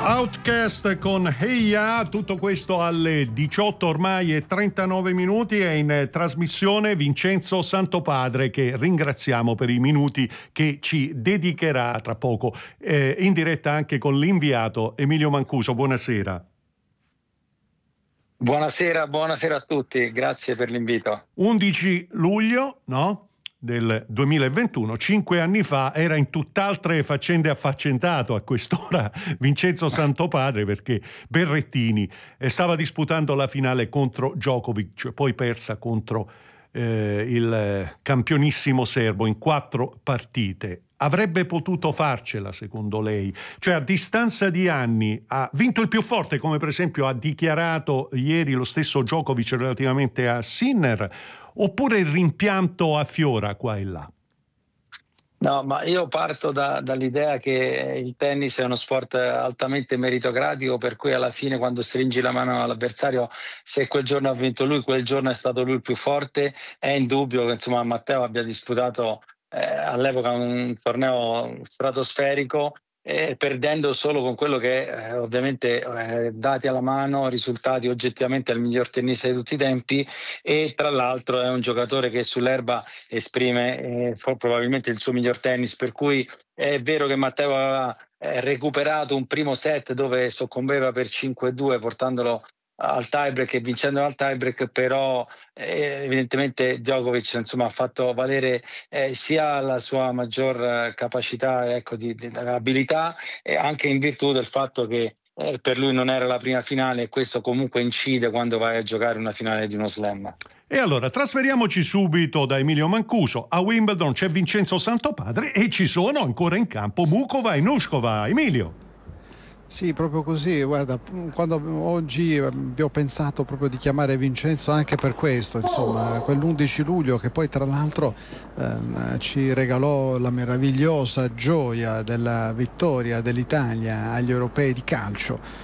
Outcast con Hey Ya, tutto questo alle 18 ormai e 39 minuti. È in trasmissione Vincenzo Santopadre, che ringraziamo per i minuti che ci dedicherà tra poco, in diretta anche con l'inviato Emilio Mancuso. Buonasera. Buonasera a tutti, grazie per l'invito. 11 luglio, no? Del 2021, 5 anni fa, era in tutt'altre faccende affaccentato a quest'ora Vincenzo Santopadre, perché Berrettini stava disputando la finale contro Djokovic, poi persa contro il campionissimo serbo in 4 partite. Avrebbe potuto farcela, secondo lei? Cioè, a distanza di anni ha vinto il più forte, come per esempio ha dichiarato ieri lo stesso Djokovic relativamente a Sinner, oppure il rimpianto affiora qua e là? No, ma io parto dall'idea che il tennis è uno sport altamente meritocratico, per cui alla fine, quando stringi la mano all'avversario, se quel giorno ha vinto lui, quel giorno è stato lui il più forte. È indubbio che insomma Matteo abbia disputato all'epoca un torneo stratosferico, perdendo solo con quello che ovviamente dati alla mano, risultati oggettivamente al miglior tennista di tutti i tempi, e tra l'altro è un giocatore che sull'erba esprime probabilmente il suo miglior tennis, per cui è vero che Matteo aveva recuperato un primo set dove soccombeva per 5-2 portandolo al tiebreak e vincendo al tiebreak, però evidentemente Djokovic insomma ha fatto valere sia la sua maggior capacità, ecco, di abilità, e anche in virtù del fatto che per lui non era la prima finale, e questo comunque incide quando vai a giocare una finale di uno slam. E allora trasferiamoci subito da Emilio Mancuso. A Wimbledon c'è Vincenzo Santopadre e ci sono ancora in campo Mukova e Nushkova. Emilio. Sì, proprio così. Guarda, quando oggi abbiamo pensato proprio di chiamare Vincenzo anche per questo, insomma, quell'11 luglio che poi tra l'altro ci regalò la meravigliosa gioia della vittoria dell'Italia agli europei di calcio.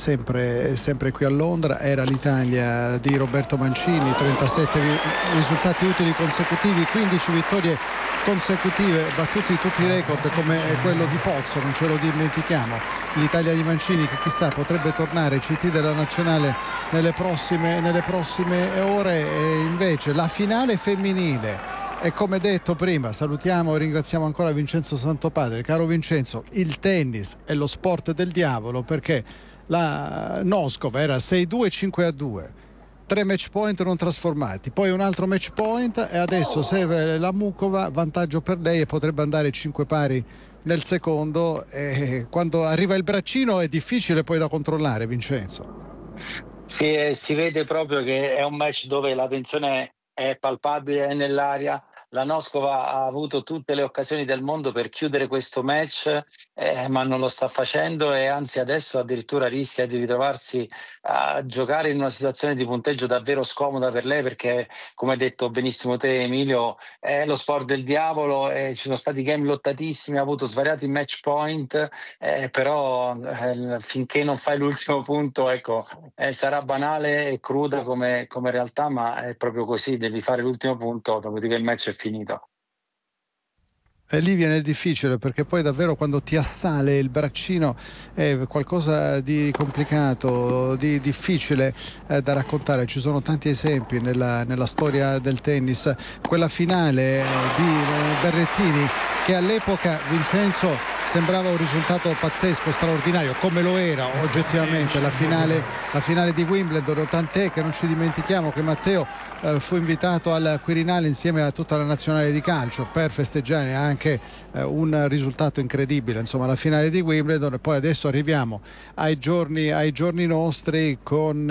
Sempre qui a Londra era l'Italia di Roberto Mancini, 37 risultati utili consecutivi, 15 vittorie consecutive, battuti tutti i record come quello di Pozzo, non ce lo dimentichiamo. L'Italia di Mancini che chissà potrebbe tornare CT della nazionale nelle prossime ore. E invece la finale femminile. E come detto prima, salutiamo e ringraziamo ancora Vincenzo Santopadre. Caro Vincenzo, il tennis è lo sport del diavolo, perché la Noskova era 6-2 5-2, 3 match point non trasformati, poi un altro match point, e adesso serve la Mukova, vantaggio per lei, e potrebbe andare 5 pari nel secondo. E quando arriva il braccino è difficile poi da controllare, Vincenzo. Sì, si vede proprio che è un match dove la tensione è palpabile, è nell'aria. La Noskova ha avuto tutte le occasioni del mondo per chiudere questo match, ma non lo sta facendo, e anzi adesso addirittura rischia di ritrovarsi a giocare in una situazione di punteggio davvero scomoda per lei, perché, come hai detto benissimo te Emilio, è lo sport del diavolo, ci sono stati game lottatissimi, ha avuto svariati match point, però finché non fai l'ultimo punto, ecco, sarà banale e cruda come realtà, ma è proprio così, devi fare l'ultimo punto, dopodiché il match è finito. E lì viene difficile, perché poi davvero quando ti assale il braccino è qualcosa di complicato, di difficile da raccontare. Ci sono tanti esempi nella storia del tennis. Quella finale di Berrettini, che all'epoca, Vincenzo, sembrava un risultato pazzesco, straordinario, come lo era oggettivamente la finale di Wimbledon, tant'è che non ci dimentichiamo che Matteo fu invitato al Quirinale insieme a tutta la nazionale di calcio per festeggiare anche un risultato incredibile, insomma, la finale di Wimbledon. E poi adesso arriviamo ai giorni nostri con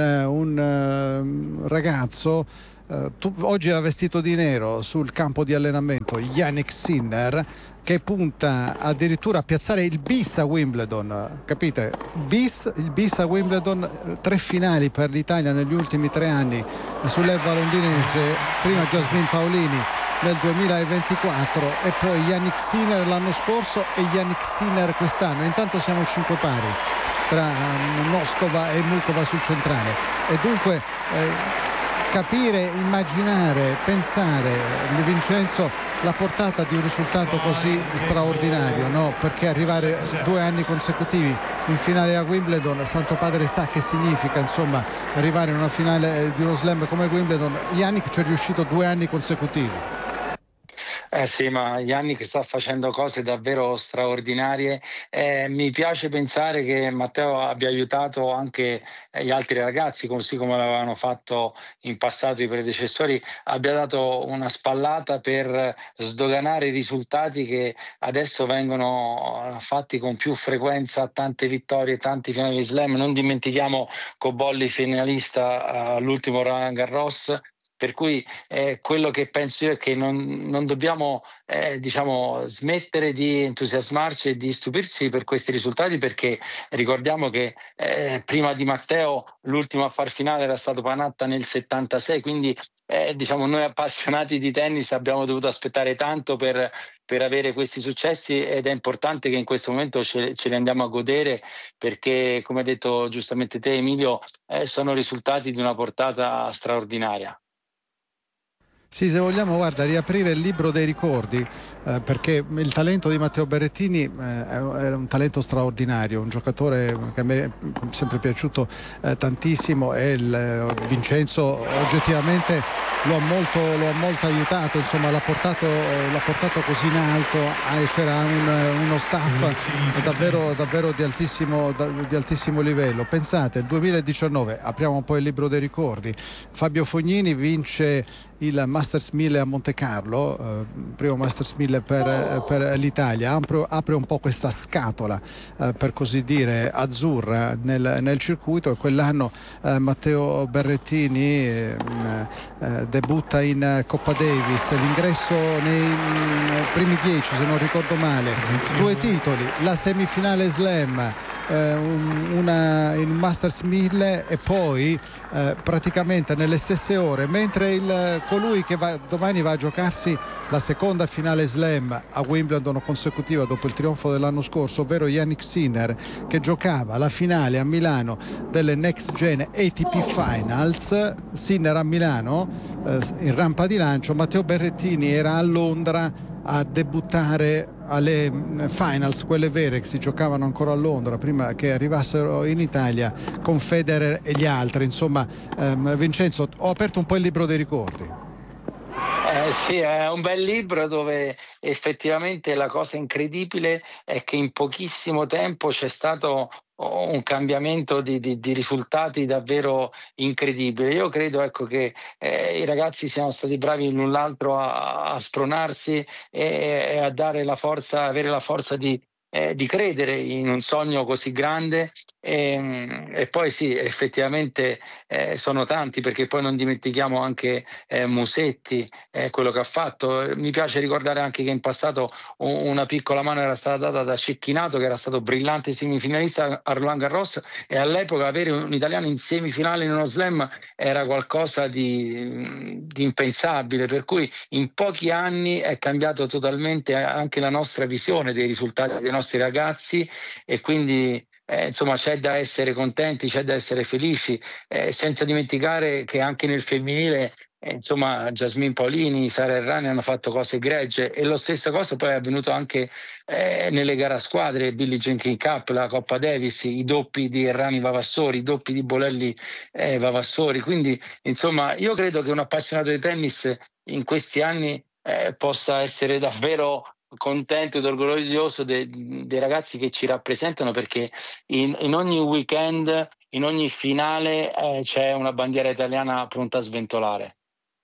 un ragazzo. Oggi era vestito di nero sul campo di allenamento, Jannik Sinner, che punta addirittura a piazzare il bis a Wimbledon, capite? Il bis a Wimbledon, 3 finali per l'Italia negli ultimi 3 anni sull'erba londinese, prima Jasmine Paolini nel 2024 e poi Jannik Sinner l'anno scorso e Jannik Sinner quest'anno. Intanto siamo 5 pari tra Noskova e Mukova sul centrale, e dunque capire, immaginare, pensare di Vincenzo la portata di un risultato così straordinario, no? Perché arrivare 2 anni consecutivi in finale a Wimbledon. Santopadre sa che significa, insomma, arrivare in una finale di uno slam come Wimbledon. Jannik ci è riuscito 2 anni consecutivi. Sì, ma Yannick sta facendo cose davvero straordinarie. Mi piace pensare che Matteo abbia aiutato anche gli altri ragazzi, così come l'avevano fatto in passato i predecessori, abbia dato una spallata per sdoganare i risultati che adesso vengono fatti con più frequenza, tante vittorie, tanti finali di slam. Non dimentichiamo Cobolli finalista all'ultimo Roland Garros. Per cui quello che penso io è che non dobbiamo smettere di entusiasmarci e di stupirci per questi risultati, perché ricordiamo che prima di Matteo l'ultimo a far finale era stato Panatta nel 76, quindi noi appassionati di tennis abbiamo dovuto aspettare tanto per avere questi successi, ed è importante che in questo momento ce li andiamo a godere, perché, come hai detto giustamente te, Emilio, sono risultati di una portata straordinaria. Sì, se vogliamo, guarda, riaprire il libro dei ricordi, perché il talento di Matteo Berrettini era un talento straordinario, un giocatore che a me è sempre piaciuto tantissimo, e Vincenzo oggettivamente lo ha molto aiutato, insomma l'ha portato così in alto, c'era uno staff davvero di altissimo livello. Pensate, il 2019, apriamo un po' il libro dei ricordi, Fabio Fognini vince il Masters 1000 a Monte Carlo, primo Masters 1000 per l'Italia, apre un po' questa scatola, per così dire, azzurra nel circuito, e quell'anno Matteo Berrettini debutta in Coppa Davis, l'ingresso nei primi 10 se non ricordo male, 2 titoli, la semifinale slam, il Masters 1000, e poi praticamente nelle stesse ore, mentre colui che domani va a giocarsi la seconda finale slam a Wimbledon consecutiva dopo il trionfo dell'anno scorso, ovvero Jannik Sinner, che giocava la finale a Milano delle Next Gen ATP Finals. Sinner a Milano in rampa di lancio, Matteo Berrettini era a Londra a debuttare alle finals, quelle vere che si giocavano ancora a Londra prima che arrivassero in Italia, con Federer e gli altri. Insomma, Vincenzo, ho aperto un po' il libro dei ricordi. Sì, è un bel libro dove effettivamente la cosa incredibile è che in pochissimo tempo c'è stato un cambiamento di risultati davvero incredibile. Io credo, ecco, che i ragazzi siano stati bravi l'un l'altro a spronarsi e a dare la forza, avere la forza di credere in un sogno così grande, e poi sì, effettivamente sono tanti, perché poi non dimentichiamo anche Musetti, quello che ha fatto. Mi piace ricordare anche che in passato una piccola mano era stata data da Cecchinato, che era stato brillante semifinalista a Roland Garros, e all'epoca avere un italiano in semifinale in uno slam era qualcosa di impensabile, per cui in pochi anni è cambiato totalmente anche la nostra visione dei risultati dei nostri ragazzi, e quindi c'è da essere contenti, c'è da essere felici, senza dimenticare che anche nel femminile Jasmine Paolini, Sara Errani hanno fatto cose egregie, e lo stessa cosa poi è avvenuto anche nelle gare a squadre, Billie Jean King Cup, la Coppa Davis, i doppi di Errani Vavassori, i doppi di Bolelli Vavassori. Quindi io credo che un appassionato di tennis in questi anni possa essere davvero contento ed orgoglioso dei ragazzi che ci rappresentano, perché in ogni weekend, in ogni finale c'è una bandiera italiana pronta a sventolare.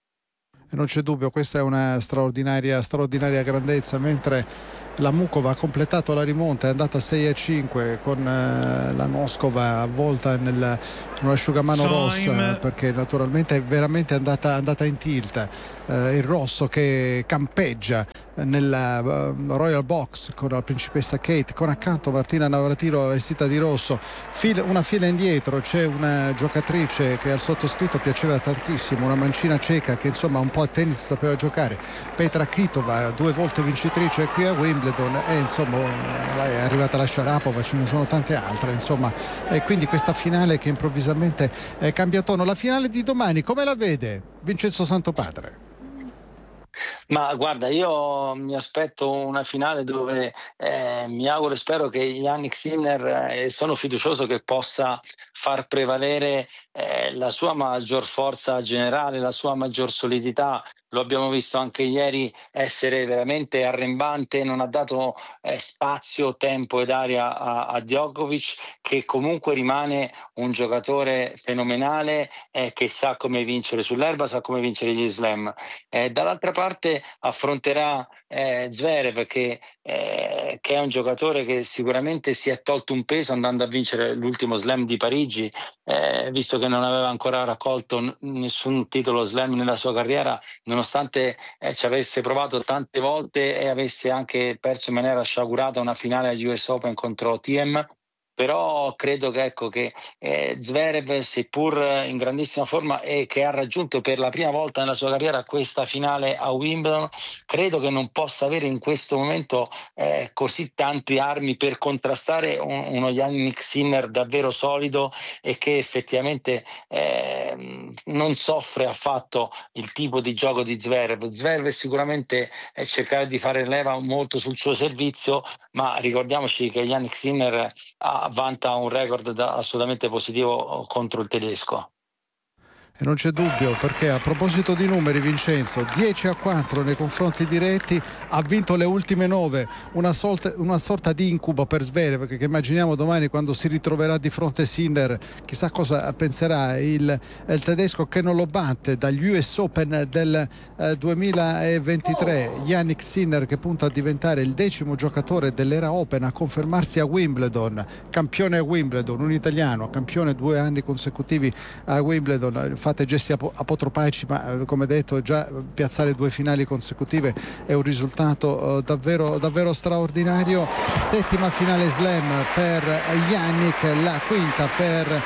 Non c'è dubbio, questa è una straordinaria grandezza, mentre la Mukova ha completato la rimonta, è andata 6-5 con la Noskova avvolta in un asciugamano rosso, perché naturalmente è veramente andata in tilt. Il rosso che campeggia nella Royal Box con la principessa Kate, con accanto Martina Navratilova vestita di rosso, una fila indietro c'è una giocatrice che al sottoscritto piaceva tantissimo, una mancina ceca che insomma un po' a tennis sapeva giocare, Petra Kvitova, 2 volte vincitrice qui a Wimbledon, e insomma è arrivata la Sharapova, ce ne sono tante altre, insomma, e quindi questa finale che improvvisamente cambia tono. La finale di domani come la vede Vincenzo Santopadre? Ma guarda, io mi aspetto una finale dove mi auguro e spero che Yannick Sinner, sono fiducioso che possa far prevalere la sua maggior forza generale, la sua maggior solidità. Lo abbiamo visto anche ieri essere veramente arrembante, non ha dato spazio, tempo ed aria a Djokovic, che comunque rimane un giocatore fenomenale, che sa come vincere sull'erba, sa come vincere gli slam. Dall'altra parte affronterà Zverev che è un giocatore che sicuramente si è tolto un peso andando a vincere l'ultimo slam di Parigi, visto che non aveva ancora raccolto nessun titolo slam nella sua carriera, nonostante ci avesse provato tante volte e avesse anche perso in maniera sciagurata una finale agli US Open contro Thiem. Però credo che, ecco, che Zverev, seppur in grandissima forma e che ha raggiunto per la prima volta nella sua carriera questa finale a Wimbledon, credo che non possa avere in questo momento così tante armi per contrastare uno Yannick Sinner davvero solido e che effettivamente non soffre affatto il tipo di gioco di Zverev. Zverev sicuramente cercare di fare leva molto sul suo servizio, ma ricordiamoci che Yannick Sinner vanta un record assolutamente positivo contro il tedesco. E non c'è dubbio, perché a proposito di numeri, Vincenzo, 10-4 nei confronti diretti, ha vinto le ultime 9, una sorta di incubo per Zverev, che immaginiamo domani quando si ritroverà di fronte Sinner, chissà cosa penserà il tedesco che non lo batte dagli US Open del 2023. Yannick Sinner, che punta a diventare il 10° giocatore dell'era Open a confermarsi a Wimbledon, campione a Wimbledon, un italiano, campione 2 anni consecutivi a Wimbledon. Fate gesti apotropaici, ma come detto, già piazzare 2 finali consecutive è un risultato davvero straordinario. 7ª finale slam per Yannick, la 5ª per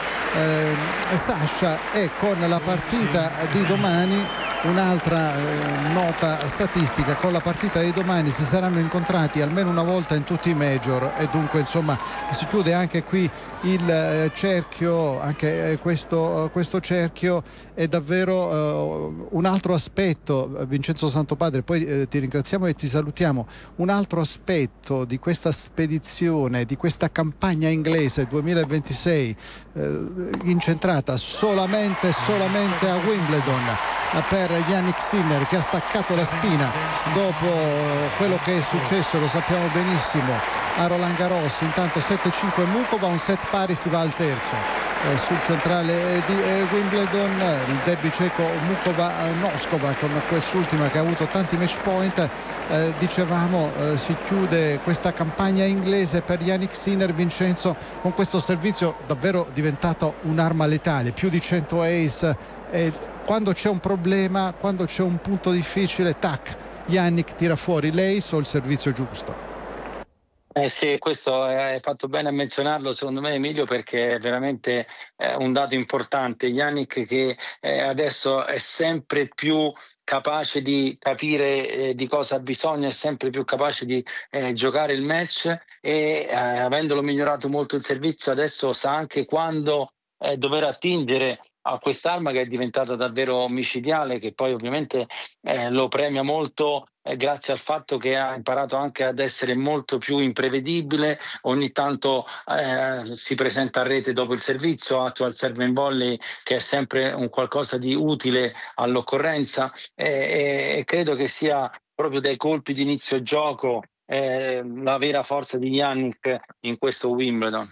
Sasha, e con la partita di domani un'altra nota statistica: con la partita di domani si saranno incontrati almeno una volta in tutti i major, e dunque insomma si chiude anche qui il cerchio, anche questo cerchio è davvero un altro aspetto. Vincenzo Santopadre, poi ti ringraziamo e ti salutiamo. Un altro aspetto di questa spedizione, di questa campagna inglese 2026 incentrata solamente a Wimbledon per Yannick Sinner, che ha staccato la spina dopo quello che è successo, lo sappiamo benissimo, a Roland Garros. Intanto 7-5 Mukova, un set pari, si va al terzo sul centrale di Wimbledon. Il derby ceco Mukova-Noskova, con quest'ultima che ha avuto tanti match point. Dicevamo, si chiude questa campagna inglese per Yannick Sinner, Vincenzo, con questo servizio davvero diventato un'arma letale, più di 100 ace, e quando c'è un problema, quando c'è un punto difficile, tac, Yannick tira fuori l'ace o il servizio giusto. Sì, questo hai fatto bene a menzionarlo, secondo me, Emilio, perché è veramente un dato importante. Yannick che adesso è sempre più capace di capire di cosa ha bisogno, è sempre più capace di giocare il match, e avendolo migliorato molto il servizio, adesso sa anche quando dover attingere a quest'arma che è diventata davvero micidiale, che poi ovviamente lo premia molto grazie al fatto che ha imparato anche ad essere molto più imprevedibile. Ogni tanto si presenta a rete dopo il servizio, attua il serve and volley, che è sempre un qualcosa di utile all'occorrenza, e credo che sia proprio dai colpi di inizio gioco la vera forza di Yannick in questo Wimbledon.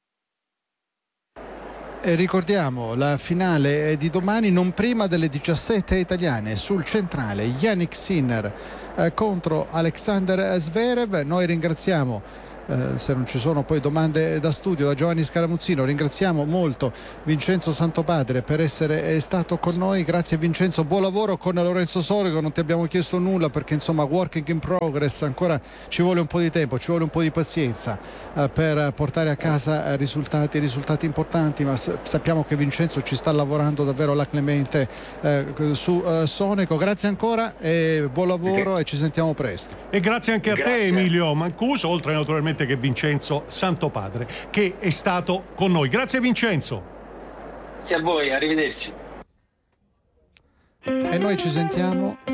E ricordiamo la finale di domani non prima delle 17 italiane. Sul centrale Yannick Sinner contro Alexander Zverev. Noi ringraziamo, se non ci sono poi domande da studio, da Giovanni Scaramuzzino, ringraziamo molto Vincenzo Santopadre per essere stato con noi. Grazie Vincenzo, buon lavoro con Lorenzo Sorico. Non ti abbiamo chiesto nulla perché insomma working in progress, ancora ci vuole un po' di tempo, ci vuole un po' di pazienza per portare a casa risultati importanti, ma sappiamo che Vincenzo ci sta lavorando davvero alacremente su Sonico. Grazie ancora e buon lavoro, e ci sentiamo presto. E grazie anche a te, Emilio Mancuso, oltre naturalmente che Vincenzo Santopadre, che è stato con noi. Grazie Vincenzo. Grazie a voi, arrivederci. E noi ci sentiamo